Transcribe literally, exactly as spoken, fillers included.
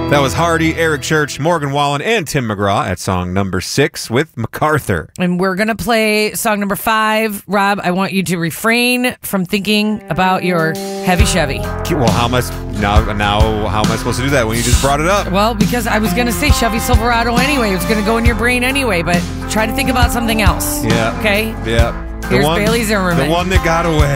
That was Hardy, Eric Church, Morgan Wallen, and Tim McGraw at song number six with MacArthur. And we're going to play song number five. Rob, I want you to refrain from thinking about your heavy Chevy. Well, how am I, now, now, how am I supposed to do that when you just brought it up? Well, because I was going to say Chevy Silverado anyway. It was going to go in your brain anyway, but try to think about something else. Yeah. Okay? Yeah. The Here's one, Bailey Zimmerman. The one that got away.